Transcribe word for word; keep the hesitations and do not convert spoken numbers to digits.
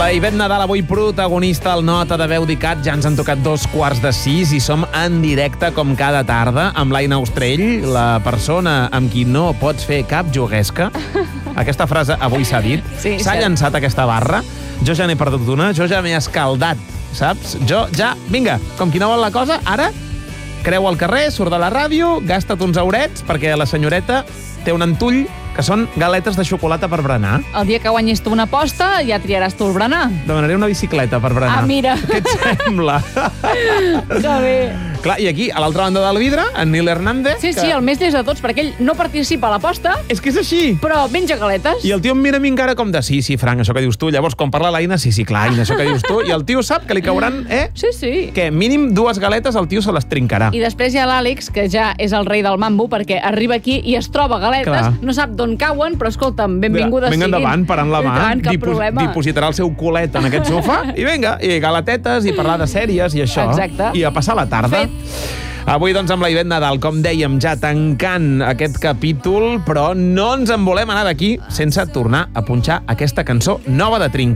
La Ivet Nadal, avui protagonista al Nota de Veu d'Icat. Ja ens han tocat dos quarts de sis i som en directe com cada tarda amb l'Aina Ostrell, la persona amb qui no pots fer cap juguesca. Aquesta frase avui s'ha dit. Sí, s'ha cert. llançat aquesta barra. Jo ja n'he perdut una, jo ja m'he escaldat, saps? Jo ja, vinga, com qui no vol la cosa, ara creu al carrer, surt de la ràdio, gasta't uns eurets, perquè la senyoreta té un antull que són galetes de xocolata per berenar. El dia que guanyis tu una aposta, ja triaràs tu el berenar. Demanaré una bicicleta per berenar. Ah, mira. Què et sembla? Que bé. Clar, i aquí, a l'altra banda del vidre, en Nil Hernández... Sí, que... sí, el més llest de tots, perquè ell no participa a l'aposta, És que és així. però menja galetes. I el tio em mira a mi encara com de sí, sí, Frank, això que dius tu. Llavors, quan parla l'Aina, sí, sí, clar, Aina, això que dius tu. I el tio sap que li cauran, eh? Sí, sí. Que mínim dues galetes el tio se les trincarà. I després hi ha l'Àlex, que ja és el rei del mambo, perquè arriba aquí i es troba galetes, Clar. no sap d'on cauen, però escolta'm, benvingudes Vinga siguin. endavant, parant la I mà. tant, cap Dipos- problema. Dipositarà el seu culet en aquest sofà i vinga, i galetetes, i parlar de sèries i això. Exacte. I a passar la tarda. Fet. Avui, doncs, amb la Ivet Nadal, com dèiem, ja tancant aquest capítol, però no ens en volem anar d'aquí sense tornar a punxar aquesta cançó nova de Trinca.